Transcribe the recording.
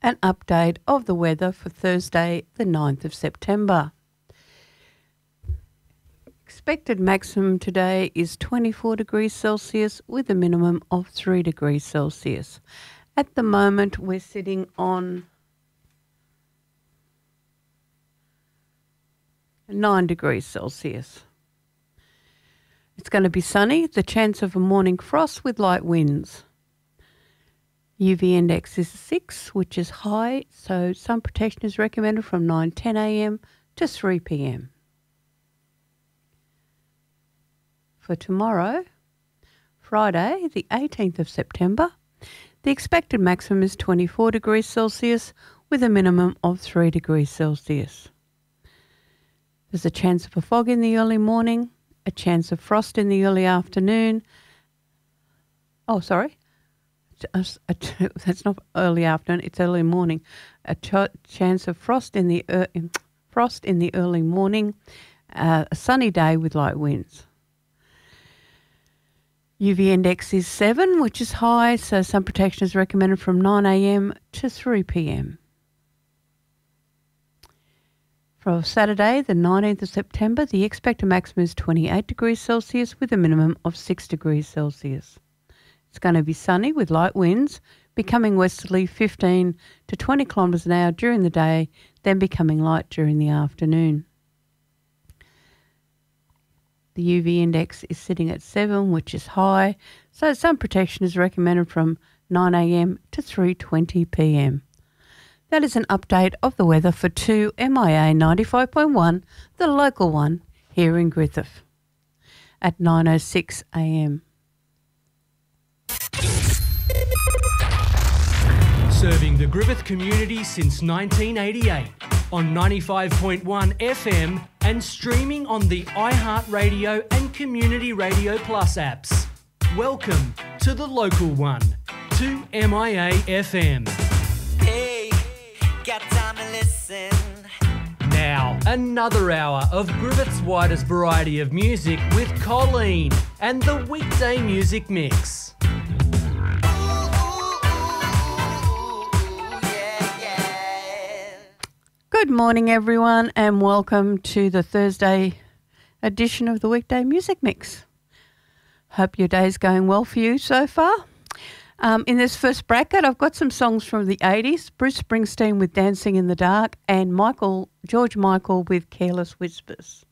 an update of the weather for Thursday, the 9th of September. Expected maximum today is 24 degrees Celsius with a minimum of 3 degrees Celsius. At the moment, we're sitting on 9 degrees Celsius. It's going to be sunny, the chance of a morning frost with light winds. UV index is 6, which is high, so sun protection is recommended from 9:10 a.m. to 3 p.m. For tomorrow, Friday, the 18th of September, the expected maximum is 24 degrees Celsius with a minimum of 3 degrees Celsius. There's a chance of a fog in the early morning, a chance of frost in the early afternoon. Oh, sorry. That's not early afternoon, it's early morning. A chance of frost in the early morning, a sunny day with light winds. UV index is 7, which is high, so sun protection is recommended from 9 a.m. to 3 p.m. For Saturday, the 19th of September, the expected maximum is 28 degrees Celsius with a minimum of 6 degrees Celsius. It's going to be sunny with light winds, becoming westerly 15 to 20 kilometres an hour during the day, then becoming light during the afternoon. The UV index is sitting at 7, which is high, so sun protection is recommended from 9 a.m. to 3:20 p.m. That is an update of the weather for 2 MIA 95.1, the local one here in Griffith, at 9:06 a.m. Serving the Griffith community since 1988 on 95.1 FM and streaming on the iHeartRadio and Community Radio Plus apps. Welcome to the local one, 2MIA FM. Hey, got time to listen. Now, another hour of Griffith's widest variety of music with Colleen and the weekday music mix. Good morning, everyone, and welcome to the Thursday edition of the Weekday Music Mix. Hope your day's going well for you so far. In this first bracket, I've got some songs from the 80s, Bruce Springsteen with Dancing in the Dark and George Michael with Careless Whispers.